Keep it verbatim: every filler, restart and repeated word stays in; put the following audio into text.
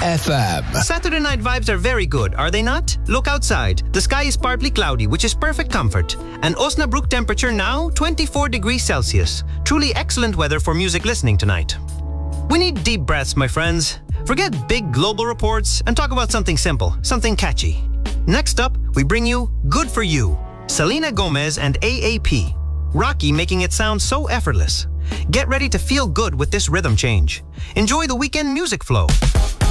F M. Saturday night vibes are very good, are they not? Look outside. The sky is partly cloudy, which is perfect comfort. And Osnabrück temperature now, twenty-four degrees Celsius. Truly excellent weather for music listening tonight. We need deep breaths, my friends. Forget big global reports and talk about something simple, something catchy. Next up, we bring you Good For You, Selena Gomez and A A P. Rocky making it sound so effortless. Get ready to feel good with this rhythm change. Enjoy the weekend music flow.